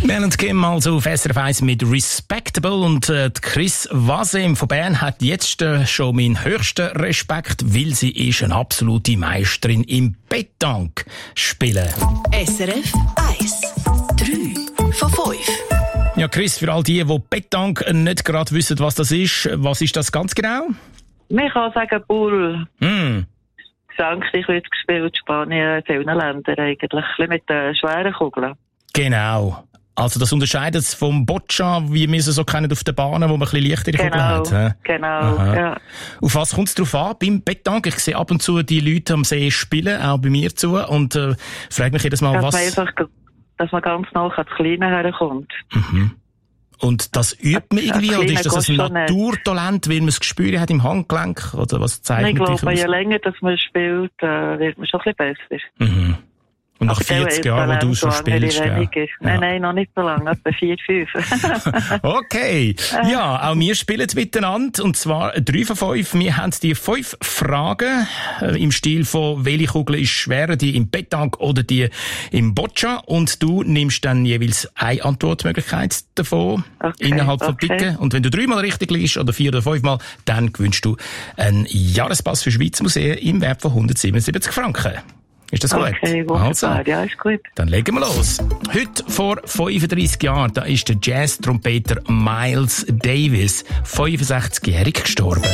Mel und Kim also auf SRF 1 mit Respectable und Chris Wasem von Bern hat jetzt schon meinen höchsten Respekt, weil sie ist eine absolute Meisterin im Pétanque spielen. SRF 1 3 von 5. Ja, Chris, für all die Pétanque nicht gerade wissen, was ist das ganz genau? Man kann sagen Bull. Gesangsstich wird gespielt, Spanien, in vielen Ländern eigentlich. Ein bisschen mit den schweren Kugeln. Genau. Also das unterscheidet es vom Boccia, wie wir es so kennen auf den Bahnen, wo man ein bisschen leichtere Kugeln hat. Genau, ja. Auf was kommt es drauf an beim Pétanque? Ich sehe ab und zu die Leute am See spielen, auch bei mir zu, und frage mich jedes Mal, dass man ganz nah ans Kleine herkommt. Mhm. Und das übt man irgendwie, oder ist das ein Naturtalent, weil man das Gespür hat im Handgelenk, oder was zeichnet dich aus? Ich glaube, je länger dass man spielt, wird man schon ein bisschen besser. Mhm. Und nach 40 Jahren, wo du schon spielst, ja. Nein, noch nicht so lange, etwa 4, 5. Okay. Ja, auch wir spielen miteinander, und zwar 3 von 5. Wir haben die 5 Fragen im Stil von, welche Kugel ist schwerer, die im Pétanque oder die im Boccia, und du nimmst dann jeweils eine Antwortmöglichkeit davon, innerhalb von Picken. Und wenn du 3-mal richtig liegst, oder 4 oder 5-mal, dann gewinnst du einen Jahrespass für Schweizer Museen im Wert von 177 Franken. Ist das gut? Okay, wunderbar. Also, ja, ist gut. Dann legen wir los. Heute vor 35 Jahren, da ist der Jazz-Trompeter Miles Davis, 65-jährig, gestorben.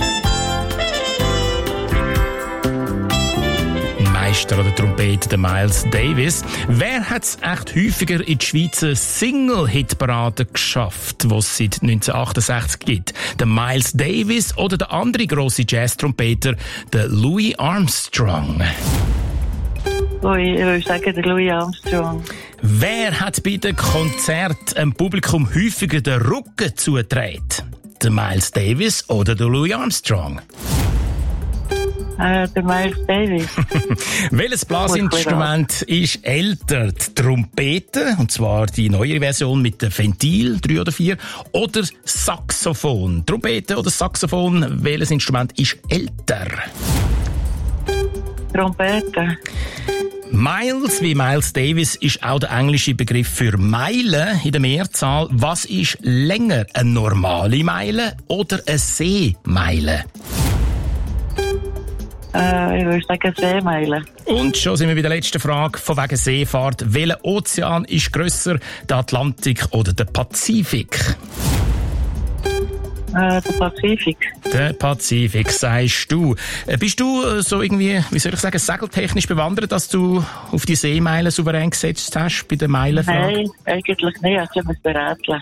Meister oder Trompeter, der Miles Davis. Wer hat es echt häufiger in die Schweizer Single-Hit-Parade geschafft, die es seit 1968 gibt? Der Miles Davis oder der andere grosse Jazz-Trompeter, der Louis Armstrong? Ich würde sagen, der Louis Armstrong. Wer hat bei den Konzerten dem Publikum häufiger den Rücken zugedreht? Der Miles Davis oder der Louis Armstrong? Der Miles Davis. Welches Blasinstrument ist älter? Die Trompete, und zwar die neuere Version mit dem Ventil, 3 oder 4, oder Saxophon? Trompete oder Saxophon, welches Instrument ist älter? Trompete. Miles, wie Miles Davis, ist auch der englische Begriff für Meile in der Mehrzahl. Was ist länger, eine normale Meile oder eine Seemeile? Ich würde sagen Seemeile. Und schon sind wir bei der letzten Frage von wegen Seefahrt. Welcher Ozean ist grösser, der Atlantik oder der Pazifik? Der Pazifik. Der Pazifik, sagst du. Bist du so irgendwie, wie soll ich sagen, segeltechnisch bewandert, dass du auf die Seemeilen souverän gesetzt hast bei der Meilenfrage? Nein, eigentlich nicht. Ich muss berätseln.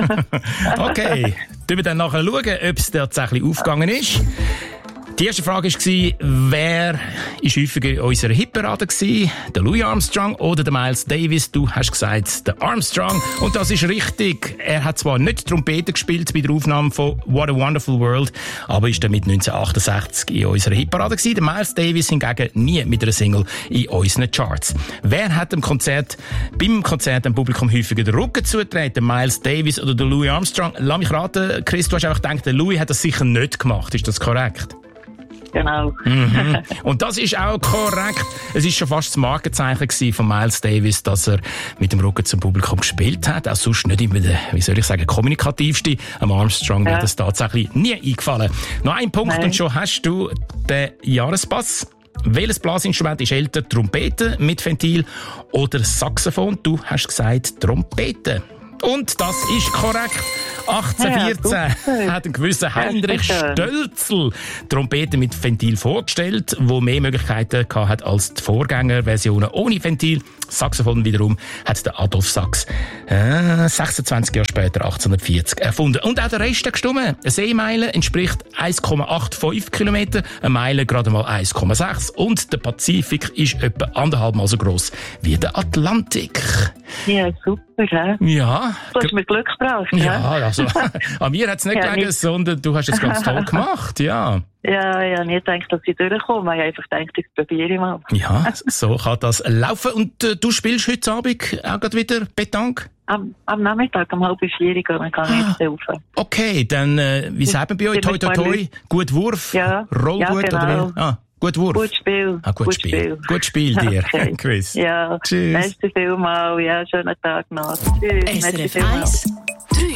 Okay. Schauen wir dann nachher schauen, ob es tatsächlich aufgegangen ist. Die erste Frage war, wer ist häufiger in unserer Hitparade gewesen? Der Louis Armstrong oder der Miles Davis? Du hast gesagt, der Armstrong. Und das ist richtig. Er hat zwar nicht Trompete gespielt bei der Aufnahme von What a Wonderful World, aber ist damit 1968 in unserer Hitparade gewesen. Der Miles Davis hingegen nie mit einer Single in unseren Charts. Wer hat beim Konzert dem Publikum häufiger den Rücken zugedreht? Der Miles Davis oder der Louis Armstrong? Lass mich raten, Chris, du hast einfach gedacht, der Louis hat das sicher nicht gemacht. Ist das korrekt? Genau. Und das ist auch korrekt. Es ist schon fast das Markenzeichen von Miles Davis, dass er mit dem Rücken zum Publikum gespielt hat. Auch sonst nicht immer der, wie soll ich sagen, kommunikativste. Am Armstrong wird das tatsächlich nie eingefallen. Noch ein Punkt und schon hast du den Jahrespass. Welches Blasinstrument ist älter? Trompete mit Ventil oder Saxophon? Du hast gesagt Trompete. Und das ist korrekt. 1814 hat ein gewisser Heinrich Stölzl Trompete mit Ventil vorgestellt, wo mehr Möglichkeiten hatte als die Vorgängerversionen ohne Ventil. Saxophon wiederum hat der Adolf Sax 26 Jahre später, 1840, erfunden. Und auch der Rest hat gestimmt. Eine Seemeile entspricht 1,85 Kilometer, eine Meile gerade mal 1,6. Und der Pazifik ist etwa 1,5 Mal so gross wie der Atlantik. Ja, super, hä? Ja. Du hast mir Glück gebracht, ja, also, an mir hat es nicht gelegen, sondern du hast es ganz toll gemacht, ja. Ja, ich habe nicht gedacht, dass ich durchkomme. Ich habe einfach gedacht, ich probiere mal. Ja, so kann das laufen. Und du spielst heute Abend auch gerade wieder Pétanque? Am Nachmittag, um 3:30 dann kann ich jetzt helfen. Okay, dann, wie sagen wir bei euch? Toi, toi, toi, gut Wurf? Ja, Roll ja, gut, genau. oder wie? Gut Wurf? Gut Spiel. Gut Spiel. Gut Spiel dir, okay. Chris. Ja. Tschüss. Merci vielmals. Ja, schönen Tag noch. Tschüss. SRF 1